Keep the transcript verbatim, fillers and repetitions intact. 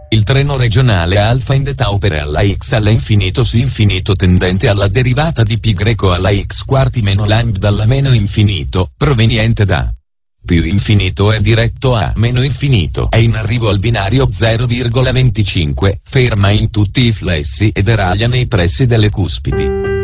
Il treno regionale Alfa Indeta opera alla x alla infinito su infinito tendente alla derivata di π greco alla x quarti meno lambda alla meno infinito, proveniente da più infinito è diretto a meno infinito. È in arrivo al binario zero virgola venticinque, ferma in tutti i flessi e deraglia nei pressi delle cuspidi.